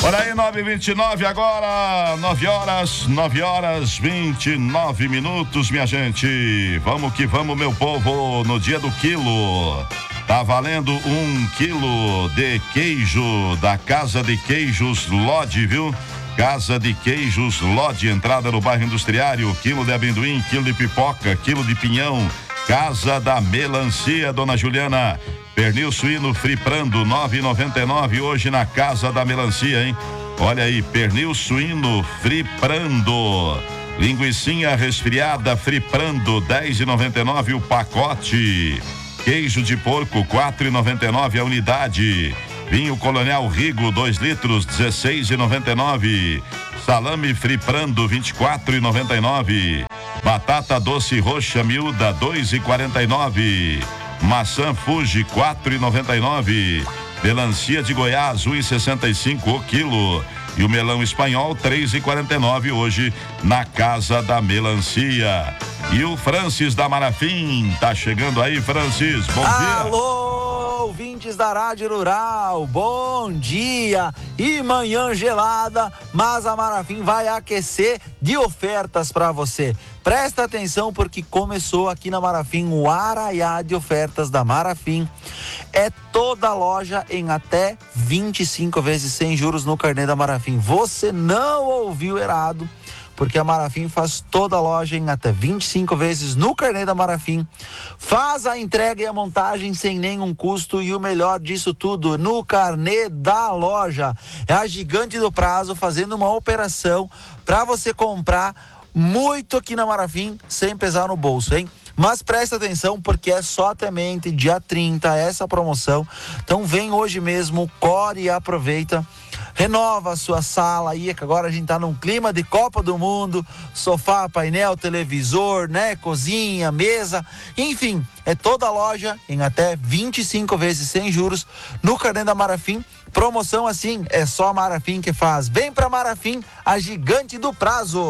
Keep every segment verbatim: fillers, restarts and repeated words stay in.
Olha aí, nove e vinte e nove agora, nove horas, nove horas, vinte e nove minutos, minha gente. Vamos que vamos, meu povo, no dia do quilo. Tá valendo um quilo de queijo da Casa de Queijos Lodge, viu? Casa de Queijos Lodge, entrada no bairro Industriário, quilo de amendoim, quilo de pipoca, quilo de pinhão. Casa da Melancia, dona Juliana. Pernil suíno friprando, nove e noventa e nove hoje na Casa da Melancia, hein? Olha aí, pernil suíno friprando. Linguicinha resfriada friprando, dez e noventa e nove o pacote. Queijo de porco, quatro e noventa e nove a unidade. Vinho Colonial Rigo, dois litros, dezesseis e noventa e nove. Salame friprando, vinte e quatro e noventa e nove. Batata doce roxa miúda, dois e quarenta e nove. Maçã Fuji, quatro e noventa e nove. Melancia de Goiás, um e sessenta e cinco o quilo. E o melão espanhol, três e quarenta e nove hoje na Casa da Melancia. E o Francis da Marafim, tá chegando aí, Francis, bom dia. Alô, ouvintes da Rádio Rural, bom dia. E manhã gelada, mas a Marafim vai aquecer de ofertas para você. Presta atenção porque começou aqui na Marafim o Araiá de ofertas da Marafim. É toda loja em até vinte e cinco vezes sem juros no carnê da Marafim. Você não ouviu errado, porque a Marafim faz toda a loja em até vinte e cinco vezes no carnê da Marafim. Faz a entrega e a montagem sem nenhum custo e o melhor disso tudo, no carnê da loja. É a Gigante do Prazo fazendo uma operação para você comprar muito aqui na Marafim sem pesar no bolso, hein? Mas presta atenção porque é só até mente, dia trinta, essa promoção. Então vem hoje mesmo, core e aproveita. Renova a sua sala aí, que agora a gente tá num clima de Copa do Mundo, sofá, painel, televisor, né, cozinha, mesa, enfim, é toda a loja em até vinte e cinco vezes sem juros no carnê da Marafim. Promoção assim, é só a Marafim que faz. Vem pra Marafim, a Gigante do Prazo.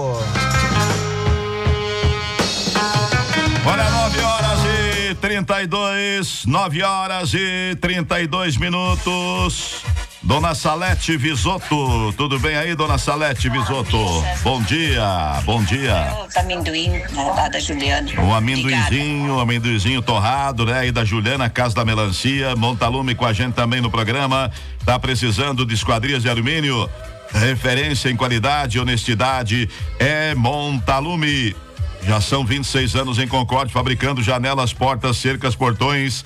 Olha, nove horas e trinta e dois, nove horas e trinta e dois minutos. Dona Salete Visotto, tudo bem aí, dona Salete Visotto? Bom dia, bom dia. O amendoim, né, da, da Juliana. Um amendoinzinho, um amendoinzinho torrado, né? Aí da Juliana, Casa da Melancia, Montalume com a gente também no programa. Tá precisando de esquadrias de alumínio? Referência em qualidade e honestidade é Montalume. Já são vinte e seis anos em Concórdia, fabricando janelas, portas, cercas, portões.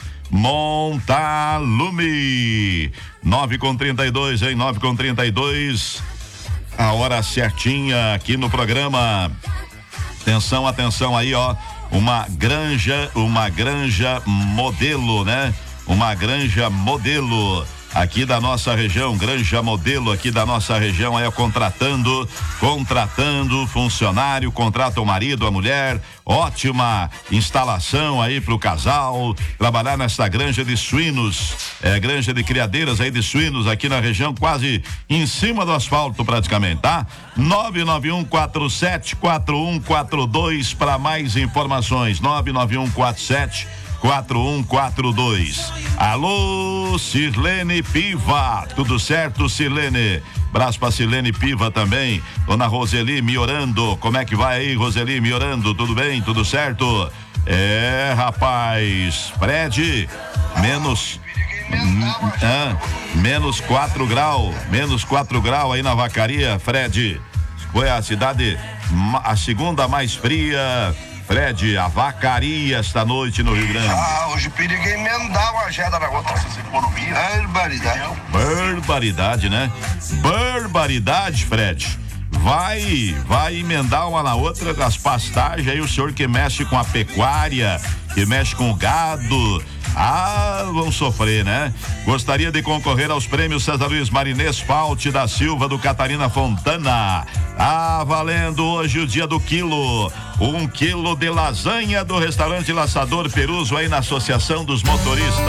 Montalume. nove com trinta e dois, hein? nove com trinta e dois. A hora certinha aqui no programa. Atenção, atenção aí, ó. Uma granja, uma granja modelo, né? Uma granja modelo. Aqui da nossa região, granja modelo aqui da nossa região, é contratando, contratando funcionário, contrata o marido, a mulher, ótima instalação aí pro casal, trabalhar nessa granja de suínos, é, granja de criadeiras aí de suínos aqui na região, quase em cima do asfalto praticamente, tá? nove nove um quatro sete quatro um quatro dois para mais informações, nove nove um quatro sete quatro um quatro dois. Alô, Sirlene Piva, tudo certo, Sirlene? Braço pra Sirlene Piva também. Dona Roseli Miorando, como é que vai aí, Roseli Miorando? Tudo bem? Tudo certo? É, rapaz, Fred, menos ah, menos quatro graus, menos quatro graus aí na Vacaria, Fred. Foi a cidade, a segunda mais fria. Fred, a Vacaria esta noite no Rio Grande. Ah, hoje perigo emendar uma jeda na outra. Barbaridade. Barbaridade, né? Barbaridade, Fred. Vai, vai emendar uma na outra as pastagens aí, o senhor que mexe com a pecuária, que mexe com o gado. Ah, vão sofrer, né? Gostaria de concorrer aos prêmios César Luiz Marinês Falte da Silva do Catarina Fontana. Ah, valendo hoje o dia do quilo. Um quilo de lasanha do restaurante Laçador Peruso aí na Associação dos Motoristas.